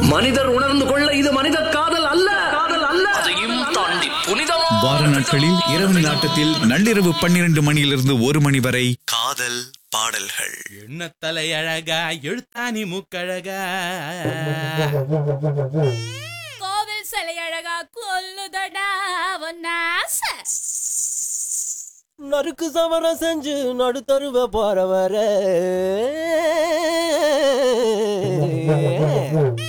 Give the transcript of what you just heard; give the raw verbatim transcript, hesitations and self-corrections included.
மனிதர் உணர்ந்து கொள்ள இது மனித காதல் அல்ல, காதல் அல்ல. அதையும் தாண்டி புனிதம். வார நாட்களில் இரவு நாட்டத்தில் நள்ளிரவு பன்னிரண்டு மணியிலிருந்து ஒரு மணி வரை காதல் பாடல்கள். என்ன தலை அழகா, எழுத்தாணி மூக்கழகா, கோவில் சிலை அழகா, கொல்லுதடா ஒன்னாச. நறுக்கு சமரம் செஞ்சு நடுத்தருவ போறவர